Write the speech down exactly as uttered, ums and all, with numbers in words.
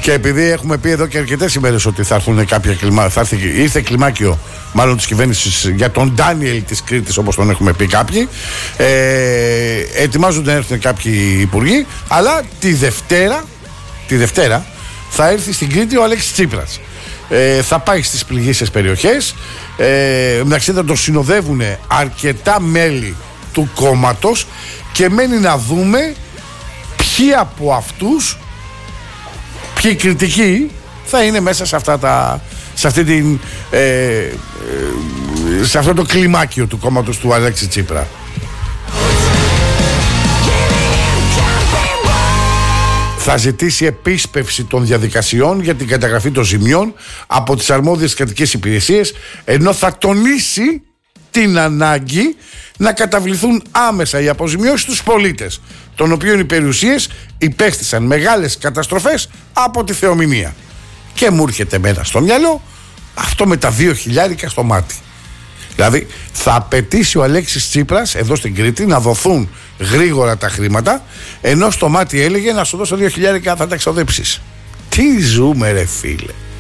Και επειδή έχουμε πει εδώ και αρκετές ημέρες ότι θα έρθουν κάποια κλιμάκια, θα έρθει, ήρθε κλιμάκιο μάλλον της κυβέρνησης για τον Ντάνιελ της Κρήτης, όπως τον έχουμε πει κάποιοι, ε, ετοιμάζονται να έρθουν κάποιοι υπουργοί, αλλά τη Δευτέρα, τη Δευτέρα θα έρθει στην Κρήτη ο Αλέξης Τσίπρας. Ε, θα πάει στις πληγείσες περιοχές, ε, μεταξύ θα τον συνοδεύουν αρκετά μέλη του κόμματος και μένει να δούμε ποιοι από αυτούς, ποιοι κριτικοί θα είναι μέσα σε αυτά τα, σε αυτή την, ε, ε, σε αυτό το κλιμάκιο του κόμματος του Αλέξη Τσίπρα. Θα ζητήσει επίσπευση των διαδικασιών για την καταγραφή των ζημιών από τις αρμόδιες κρατικές υπηρεσίες, ενώ θα τονίσει την ανάγκη να καταβληθούν άμεσα οι αποζημιώσεις στους πολίτες, των οποίων οι περιουσίες υπέστησαν μεγάλες καταστροφές από τη θεομηνία. Και μου έρχεται μένα στο μυαλό αυτό με τα δύο χιλιάρικα στο μάτι. Δηλαδή θα απαιτήσει ο Αλέξης Τσίπρας εδώ στην Κρήτη να δοθούν γρήγορα τα χρήματα, ενώ στο μάτι έλεγε να σου δώσω δύο χιλιάρικα θα τα ξοδέψεις. Τι ζούμε ρε φίλε.